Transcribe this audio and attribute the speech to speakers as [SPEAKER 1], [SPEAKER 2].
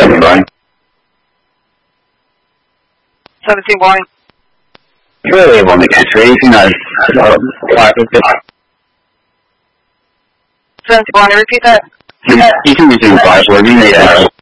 [SPEAKER 1] Brian.
[SPEAKER 2] 17 Brian.
[SPEAKER 1] Really want to catch anything I
[SPEAKER 2] 17 Brian, repeat that.
[SPEAKER 1] You can resume 5 for me.